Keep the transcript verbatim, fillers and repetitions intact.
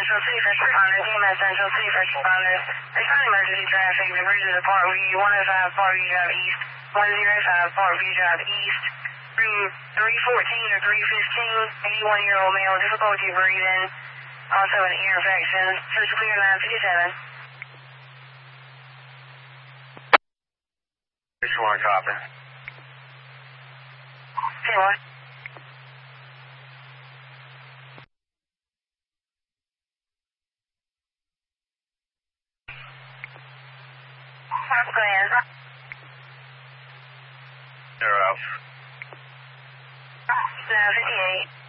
Central City First Responders, E M S Central City First Responders. Responding emergency traffic, the bridges of Parkview, one oh five Parkview Drive East, one oh five Parkview Drive East, room three fourteen or three fifteen, eighty-one-year-old male, difficulty breathing, also an ear infection, social clear nine fifty-seven. Which one, copy? Say what? Go ahead. Zero. nine fifty-eight.